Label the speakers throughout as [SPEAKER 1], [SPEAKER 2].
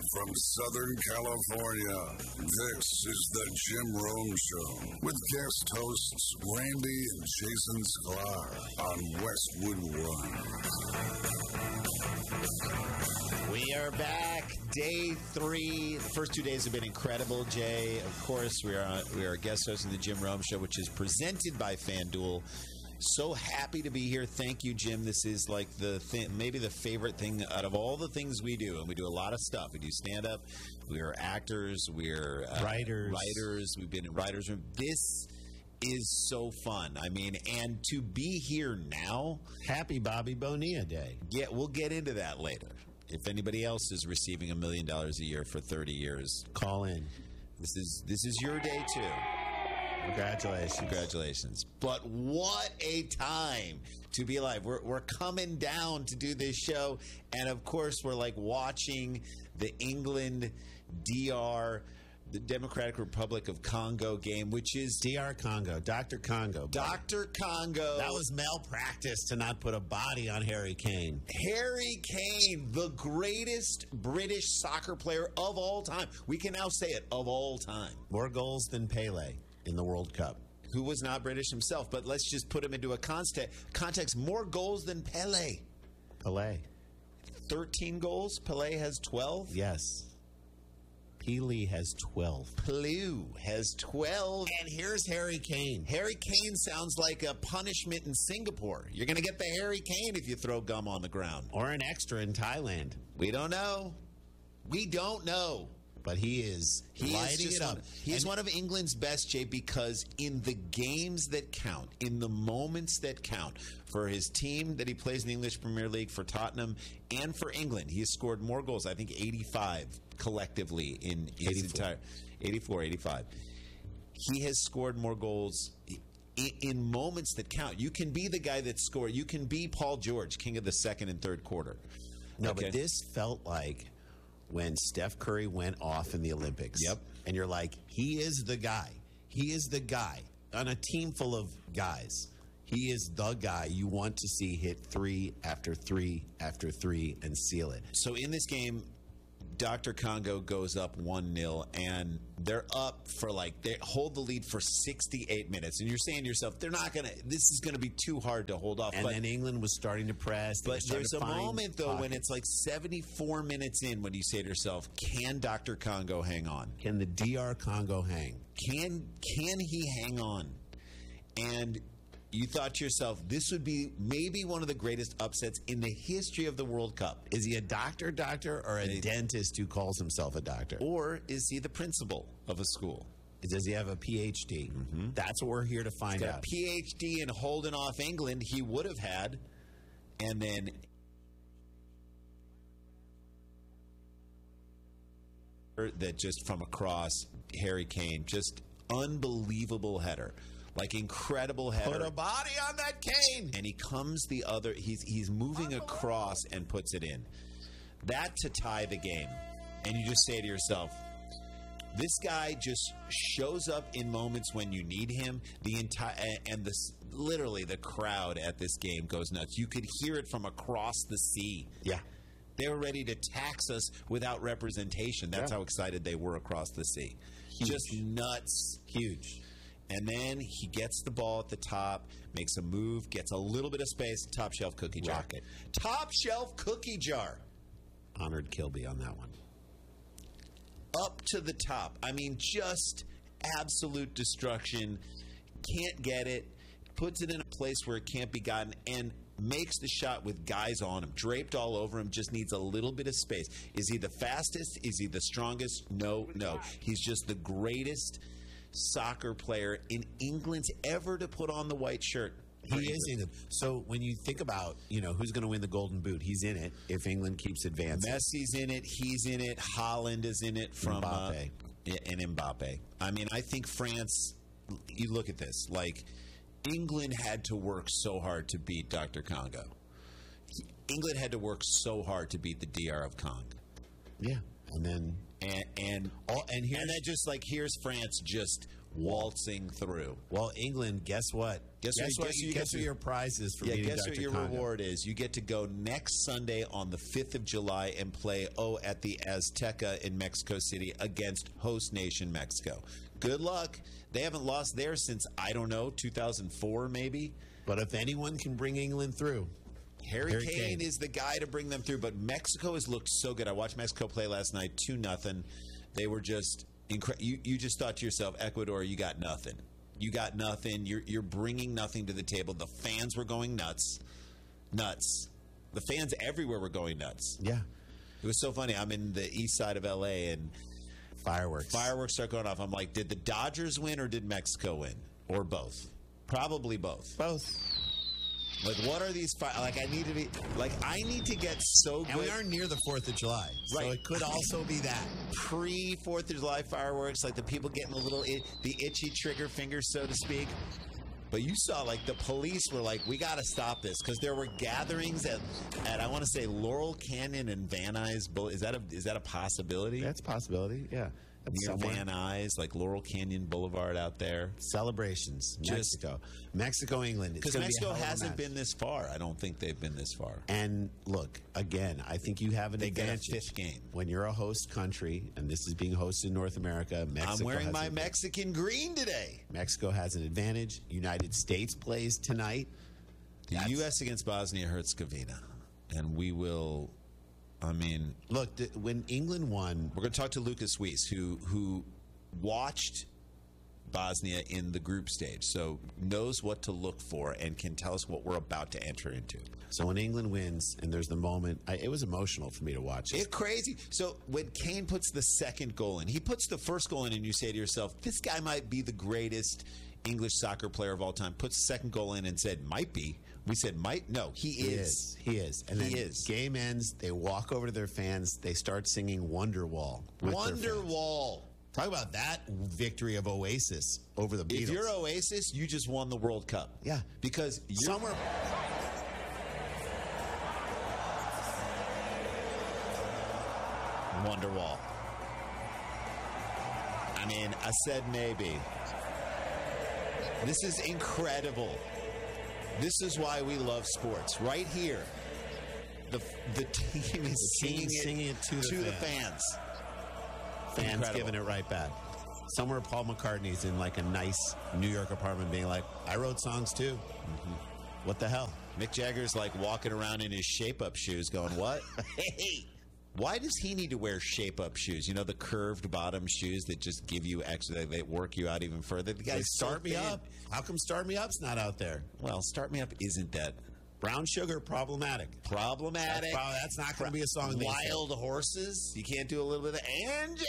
[SPEAKER 1] From Southern California, this is the Jim Rome Show with guest hosts Randy and Jason Sklar on Westwood One.
[SPEAKER 2] We are back. Day 3. The first 2 days have been incredible, Jay. Of course, we are guest hosts in the Jim Rome Show, which is presented by FanDuel. So happy to be here. Thank you, Jim. This is like maybe the favorite thing out of all the things we do. And we do a lot of stuff. We do stand-up. We're actors. We're writers. We've been in writers' room. This is so fun. I mean, and to be here now.
[SPEAKER 3] Happy Bobby Bonilla Day.
[SPEAKER 2] Yeah, we'll get into that later. If anybody else is receiving $1 million a year for 30 years,
[SPEAKER 3] call in.
[SPEAKER 2] This is your day, too. Congratulations. But what a time to be alive. We're coming down to do this show. And, of course, we're like watching the England DR, the Democratic Republic of Congo game, which is
[SPEAKER 3] DR Congo, Dr. Congo.
[SPEAKER 2] Dr. Congo.
[SPEAKER 3] That was malpractice to not put a body on Harry Kane.
[SPEAKER 2] Harry Kane, the greatest British soccer player of all time. We can now say it, of all time.
[SPEAKER 3] More goals than Pele in the World Cup.
[SPEAKER 2] Who was not British himself, but let's just put him into a context. More goals than Pele. 13 goals. Pele has 12?
[SPEAKER 3] Yes. Pele has 12.
[SPEAKER 2] Pelu has 12.
[SPEAKER 3] And here's Harry Kane.
[SPEAKER 2] Harry Kane sounds like a punishment in Singapore. You're going to get the Harry Kane if you throw gum on the ground.
[SPEAKER 3] Or an extra in Thailand.
[SPEAKER 2] We don't know.
[SPEAKER 3] But he is lighting it up.
[SPEAKER 2] He's one of England's best, Jay, because in the games that count, in the moments that count, for his team that he plays in the English Premier League, for Tottenham, and for England, he has scored more goals, I think 85 collectively in his entire 84, 85. He has scored more goals in moments that count. You can be the guy that scored. You can be Paul George, king of the second and third quarter.
[SPEAKER 3] No, but this felt like when Steph Curry went off in the Olympics.
[SPEAKER 2] Yep.
[SPEAKER 3] And you're like, he is the guy. He is the guy. On a team full of guys, he is the guy you want to see hit 3 after 3 after 3 and seal it.
[SPEAKER 2] So in this game, Dr. Congo goes up 1-0, and they're up for they hold the lead for 68 minutes. And you're saying to yourself, this is going to be too hard to hold off.
[SPEAKER 3] And then England was starting to press.
[SPEAKER 2] But there's a moment, though, when it's like 74 minutes in when you say to yourself, can Dr. Congo hang on?
[SPEAKER 3] Can the DR Congo hang?
[SPEAKER 2] Can he hang on? And you thought to yourself, this would be maybe one of the greatest upsets in the history of the World Cup.
[SPEAKER 3] Is he a doctor, or a dentist who calls himself a doctor?
[SPEAKER 2] Or is he the principal of a school?
[SPEAKER 3] Does he have a PhD? Mm-hmm. That's what we're here to find out.
[SPEAKER 2] A PhD in holding off England, he would have had. And then that just from across, Harry Kane, just unbelievable header. Like incredible header.
[SPEAKER 3] Put a body on that Kane.
[SPEAKER 2] And he comes he's moving across and puts it in. That to tie the game. And you just say to yourself, this guy just shows up in moments when you need him. Literally the crowd at this game goes nuts. You could hear it from across the sea.
[SPEAKER 3] Yeah.
[SPEAKER 2] They were ready to tax us without representation. That's how excited they were across the sea.
[SPEAKER 3] Huge.
[SPEAKER 2] Just nuts.
[SPEAKER 3] Huge.
[SPEAKER 2] And then he gets the ball at the top, makes a move, gets a little bit of space, top shelf cookie jar.
[SPEAKER 3] Rocket.
[SPEAKER 2] Top shelf cookie jar.
[SPEAKER 3] Honored Kilby on that one.
[SPEAKER 2] Up to the top. I mean, just absolute destruction. Can't get it. Puts it in a place where it can't be gotten and makes the shot with guys on him, draped all over him, just needs a little bit of space. Is he the fastest? Is he the strongest? No. He's just the greatest soccer player in England's ever to put on the white shirt.
[SPEAKER 3] He is in it. So when you think about, who's going to win the Golden Boot, he's in it if England keeps advancing.
[SPEAKER 2] Messi's in it. He's in it. Holland is in it from
[SPEAKER 3] Mbappe.
[SPEAKER 2] And Mbappe. I mean, I think France, you look at this, England had to work so hard to beat Dr. Congo. England had to work so hard to beat the DR of Congo.
[SPEAKER 3] Yeah. And then
[SPEAKER 2] And then just here's France just waltzing through.
[SPEAKER 3] Well, England, guess what? Guess what your prize is for meeting
[SPEAKER 2] guess
[SPEAKER 3] Dr.
[SPEAKER 2] what your
[SPEAKER 3] Congo.
[SPEAKER 2] reward is? You get to go next Sunday on the 5th of July and play, at the Azteca in Mexico City against host nation Mexico. Good luck. They haven't lost there since, I don't know, 2004 maybe.
[SPEAKER 3] But if anyone can bring England through,
[SPEAKER 2] Harry Kane is the guy to bring them through. But Mexico has looked so good. I watched Mexico play last night, 2-0. They were just incredible. You just thought to yourself, Ecuador, you got nothing. You got nothing. You're bringing nothing to the table. The fans were going nuts. The fans everywhere were going nuts.
[SPEAKER 3] yeah,
[SPEAKER 2] It was so funny. I'm in the east side of L.A. and
[SPEAKER 3] fireworks.
[SPEAKER 2] start going off. I'm like, did the Dodgers win or did Mexico win? Or both? Probably both.
[SPEAKER 3] Both.
[SPEAKER 2] Like, what are these? I need to get so good.
[SPEAKER 3] And we are near the 4th of July. So
[SPEAKER 2] Right.
[SPEAKER 3] it could also be that.
[SPEAKER 2] Pre-4th of July fireworks, like the people getting a little the itchy trigger finger, so to speak. But you saw, like, the police were like, we got to stop this, because there were gatherings at I want to say Laurel Canyon and Van Nuys. Is that a possibility?
[SPEAKER 3] That's a possibility, yeah.
[SPEAKER 2] Near Van Nuys, like Laurel Canyon Boulevard out there.
[SPEAKER 3] Celebrations.
[SPEAKER 2] Just-
[SPEAKER 3] Mexico, England.
[SPEAKER 2] Because Mexico hasn't been this far. I don't think they've been this far.
[SPEAKER 3] And look, again, I think you have an
[SPEAKER 2] They got a
[SPEAKER 3] advantage.
[SPEAKER 2] 5th game.
[SPEAKER 3] When you're a host country, and this is being hosted in North America, Mexico
[SPEAKER 2] I'm wearing
[SPEAKER 3] has
[SPEAKER 2] my
[SPEAKER 3] an-
[SPEAKER 2] Mexican green today.
[SPEAKER 3] Mexico has an advantage. United States plays tonight.
[SPEAKER 2] The U.S. against Bosnia-Herzegovina. And we will,
[SPEAKER 3] Look, when England won,
[SPEAKER 2] we're going to talk to Lucas Weiss, who watched Bosnia in the group stage, so knows what to look for and can tell us what we're about to enter into.
[SPEAKER 3] so when England wins, and there's the moment, it was emotional for me to watch it.
[SPEAKER 2] It's crazy. So when Kane puts the second goal in, he puts the first goal in, and you say to yourself, this guy might be the greatest English soccer player of all time. Puts the second goal in and said, might be. We said, might? No, he is.
[SPEAKER 3] He is. And
[SPEAKER 2] He
[SPEAKER 3] then
[SPEAKER 2] is.
[SPEAKER 3] game ends, they walk over to their fans, they start singing Wonderwall. with their fans.
[SPEAKER 2] Wonderwall.
[SPEAKER 3] Talk about that victory of Oasis over the Beatles.
[SPEAKER 2] If you're Oasis, you just won the World Cup.
[SPEAKER 3] Yeah.
[SPEAKER 2] Because you're
[SPEAKER 3] Somewhere.
[SPEAKER 2] Wonderwall. I said maybe. This is incredible. This is why we love sports. Right here, the team is singing it
[SPEAKER 3] to the
[SPEAKER 2] fans.
[SPEAKER 3] Fans
[SPEAKER 2] Incredible.
[SPEAKER 3] giving it right back. Somewhere Paul McCartney's in like a nice New York apartment being like, I wrote songs too. Mm-hmm. What the hell?
[SPEAKER 2] Mick Jagger's like walking around in his shape-up shoes going, what? Hey! Why does he need to wear shape-up shoes? You know, the curved bottom shoes that just give you extra, they work you out even further. The guy's
[SPEAKER 3] Start Me Up. How come Start Me Up's not out there?
[SPEAKER 2] Well, Start Me Up isn't that
[SPEAKER 3] Brown Sugar, problematic.
[SPEAKER 2] problematic.
[SPEAKER 3] That's not going to be a song. they sing.
[SPEAKER 2] Wild Horses. You can't do a little bit of Angie.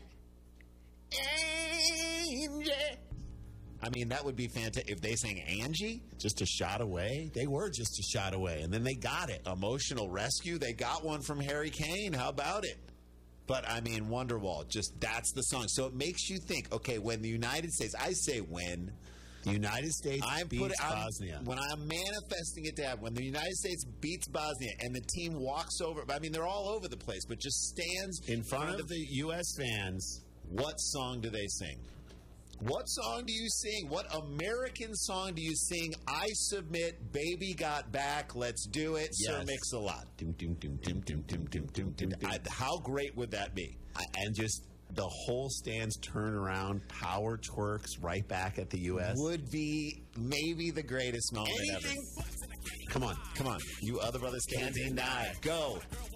[SPEAKER 2] That would be fantastic if they sang Angie.
[SPEAKER 3] Just a shot away. They were just a shot away, and then they got it.
[SPEAKER 2] Emotional Rescue. They got one from Harry Kane. How about it? But Wonderwall. Just that's the song. So it makes you think. Okay, when the United States, I say when.
[SPEAKER 3] The United States beats Bosnia.
[SPEAKER 2] When I'm manifesting it to happen, when the United States beats Bosnia and the team walks over, they're all over the place, but just stands
[SPEAKER 3] In front of the U.S. fans.
[SPEAKER 2] What song do they sing? What song do you sing? What American song do you sing? I submit, Baby Got Back, Let's Do It,
[SPEAKER 3] Yes.
[SPEAKER 2] Sir Mix-a-Lot.
[SPEAKER 3] Dum, dum, dum, dum, dum, dum, dum, dum, dum, dum.
[SPEAKER 2] How great would that be?
[SPEAKER 3] And just the whole stands turn around, power twerks right back at the U.S.
[SPEAKER 2] Would be maybe the greatest moment ever.
[SPEAKER 3] Come on.
[SPEAKER 2] Come on. You other brothers can't deny. Go.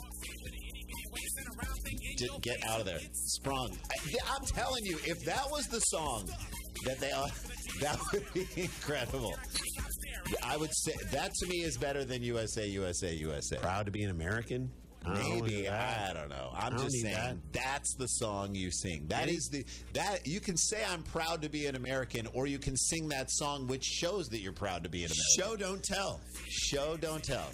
[SPEAKER 2] Get out of there. Sprung. I'm telling you, if that was the song that that would be incredible. I would say that to me is better than USA, USA, USA.
[SPEAKER 3] Proud to be an American?
[SPEAKER 2] Maybe, I don't know. I'm
[SPEAKER 3] don't
[SPEAKER 2] just
[SPEAKER 3] need
[SPEAKER 2] saying that's the song you sing. That is that you can say I'm proud to be an American, or you can sing that song which shows that you're proud to be an American.
[SPEAKER 3] Show, don't tell.
[SPEAKER 2] Show, don't tell.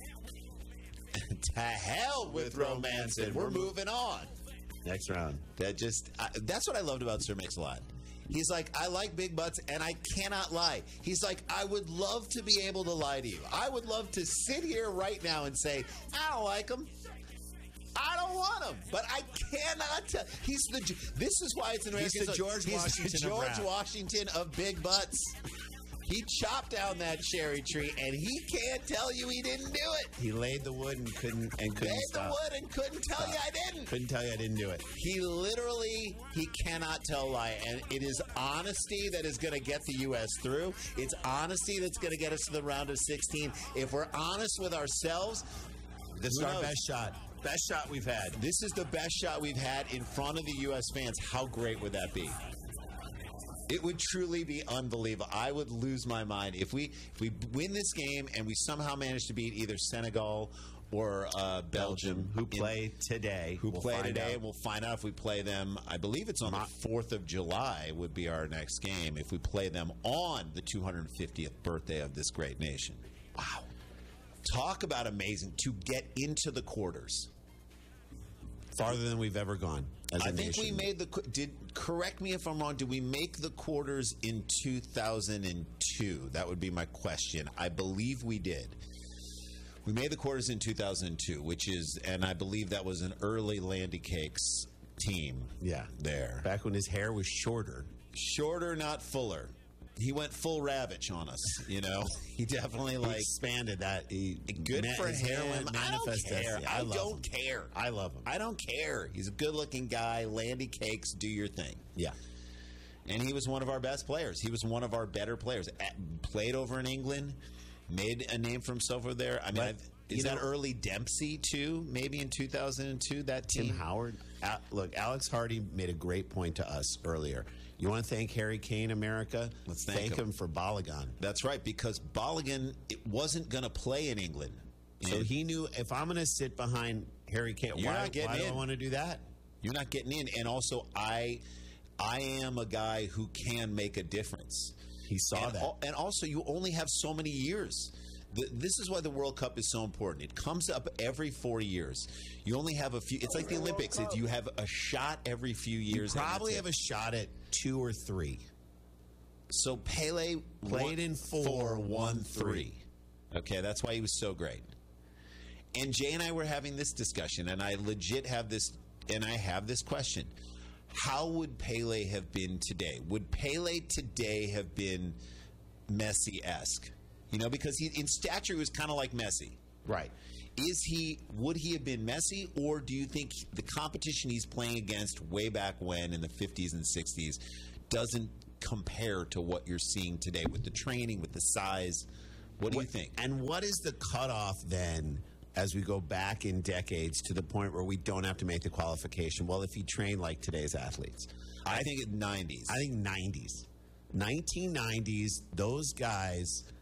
[SPEAKER 2] To hell with romance, and we're moving on.
[SPEAKER 3] Next round.
[SPEAKER 2] That's what I loved about Sir Mix-a-Lot. He's like, I like big butts, and I cannot lie. He's like, I would love to be able to lie to you. I would love to sit here right now and say, I don't like them. I don't want him, but I cannot tell. This is why it's an American.
[SPEAKER 3] He's the George Washington of
[SPEAKER 2] George
[SPEAKER 3] rap.
[SPEAKER 2] Washington of big butts. He chopped down that cherry tree, and he can't tell you he didn't do it.
[SPEAKER 3] He laid the wood and couldn't
[SPEAKER 2] Laid
[SPEAKER 3] stop.
[SPEAKER 2] the wood and couldn't tell you I didn't.
[SPEAKER 3] Couldn't tell you I didn't do it.
[SPEAKER 2] He cannot tell a lie. And it is honesty that is going to get the U.S. through. It's honesty that's going to get us to the round of 16. If we're honest with ourselves,
[SPEAKER 3] This is
[SPEAKER 2] who
[SPEAKER 3] our
[SPEAKER 2] knows?
[SPEAKER 3] best shot. Best shot we've had.
[SPEAKER 2] This is the best shot we've had in front of the U.S. fans. How great would that be? It would truly be unbelievable. I would lose my mind if we win this game and we somehow manage to beat either Senegal or Belgium,
[SPEAKER 3] who play today.
[SPEAKER 2] Who
[SPEAKER 3] We'll
[SPEAKER 2] play
[SPEAKER 3] find
[SPEAKER 2] today,
[SPEAKER 3] out.
[SPEAKER 2] and we'll find out if we play them. I believe it's on the 4th of July would be our next game if we play them on the 250th birthday of this great nation. Wow. Talk about amazing to get into the quarters.
[SPEAKER 3] Farther than we've ever gone as a
[SPEAKER 2] I think
[SPEAKER 3] nation.
[SPEAKER 2] we made correct me if I'm wrong, did we make the quarters in 2002? That would be my question. I believe we did. We made the quarters in 2002, and I believe that was an early Landy Cakes team.
[SPEAKER 3] Yeah.
[SPEAKER 2] There.
[SPEAKER 3] Back when his hair was shorter.
[SPEAKER 2] Shorter, not fuller. He went full Ravitch on us, you know. He definitely
[SPEAKER 3] He expanded that.
[SPEAKER 2] good for
[SPEAKER 3] his
[SPEAKER 2] him.
[SPEAKER 3] hair went
[SPEAKER 2] I don't
[SPEAKER 3] manifest
[SPEAKER 2] care.
[SPEAKER 3] destiny.
[SPEAKER 2] I
[SPEAKER 3] love
[SPEAKER 2] don't
[SPEAKER 3] him.
[SPEAKER 2] care.
[SPEAKER 3] I love him.
[SPEAKER 2] I don't care. He's a good-looking guy. Landy Cakes, do your thing.
[SPEAKER 3] Yeah.
[SPEAKER 2] And he was one of our best players. He was one of our better players. Played over in England, made a name for himself over there. I mean, is that early Dempsey too? Maybe in 2002, that team.
[SPEAKER 3] Tim Howard. Look, Alex Hardy made a great point to us earlier. You want to thank Harry Kane, America?
[SPEAKER 2] Let's thank
[SPEAKER 3] him for Balogun.
[SPEAKER 2] That's right, because Balogun wasn't going to play in England.
[SPEAKER 3] So he knew, if I'm going to sit behind Harry Kane, why do I want to do that?
[SPEAKER 2] You're not getting in. And also, I am a guy who can make a difference.
[SPEAKER 3] He saw that.
[SPEAKER 2] And also, you only have so many years. This is why the World Cup is so important. It comes up every 4 years. You only have a few. It's like the Olympics. If you have a shot every few years.
[SPEAKER 3] You probably have a shot at 2 or 3.
[SPEAKER 2] So Pele
[SPEAKER 3] played in 4, won 3.
[SPEAKER 2] Okay, that's why he was so great. And Jay and I were having this discussion, and I legit have this, and I have this question. How would Pele have been today? Would Pele today have been Messi-esque? You know, because in stature, he was kind of like Messi.
[SPEAKER 3] Right.
[SPEAKER 2] Would he have been Messi, or do you think the competition he's playing against way back when in the 50s and 60s doesn't compare to what you're seeing today with the training, with the size? What do you think?
[SPEAKER 3] And what is the cutoff then as we go back in decades to the point where we don't have to make the qualification? Well, if he trained like today's athletes.
[SPEAKER 2] I think 90s.
[SPEAKER 3] I think 90s. 1990s, those guys